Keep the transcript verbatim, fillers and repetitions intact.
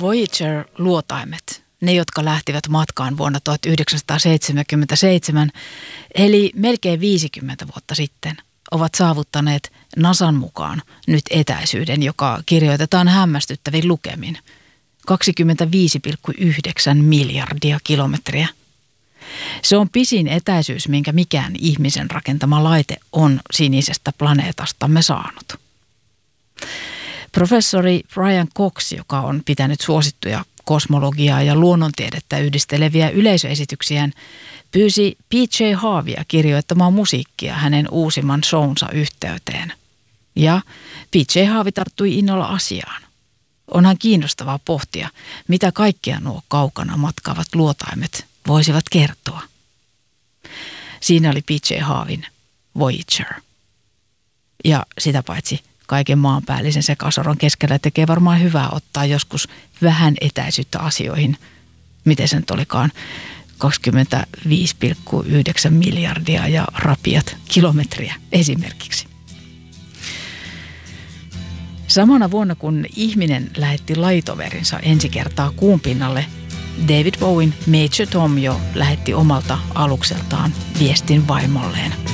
Voyager-luotaimet, ne jotka lähtivät matkaan vuonna tuhatyhdeksänsataaseitsemänkymmentäseitsemän, eli melkein viisikymmentä vuotta sitten, ovat saavuttaneet NASAn mukaan nyt etäisyyden, joka kirjoitetaan hämmästyttävin lukemin. kaksikymmentäviisi pilkku yhdeksän miljardia kilometriä. Se on pisin etäisyys, minkä mikään ihmisen rakentama laite on sinisestä planeetastamme saanut. Professori Brian Cox, joka on pitänyt suosittuja kosmologiaa ja luonnontiedettä yhdisteleviä yleisöesityksiään, pyysi P J Harveya kirjoittamaan musiikkia hänen uusimman shownsa yhteyteen. Ja P J Harvey tarttui innolla asiaan. Onhan kiinnostavaa pohtia, mitä kaikkea nuo kaukana matkaavat luotaimet voisivat kertoa. Siinä oli P J Harveyn Voyager. Ja sitä paitsi kaiken maanpäällisen sekasoron keskellä tekee varmaan hyvää ottaa joskus vähän etäisyyttä asioihin. Miten se nyt olikaan? kaksikymmentäviisi pilkku yhdeksän miljardia ja rapiat kilometriä esimerkiksi. Samana vuonna, kun ihminen lähetti lajitoverinsa ensi kertaa kuun pinnalle, David Bowen Major Tom jo lähetti omalta alukseltaan viestin vaimolleen.